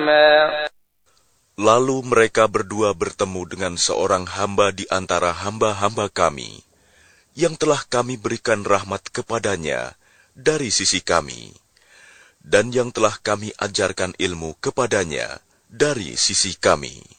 عَلِيمًا. Lalu mereka berdua bertemu dengan seorang hamba di antara hamba-hamba kami, yang telah kami berikan rahmat kepadanya dari sisi kami, dan yang telah kami ajarkan ilmu kepadanya dari sisi kami.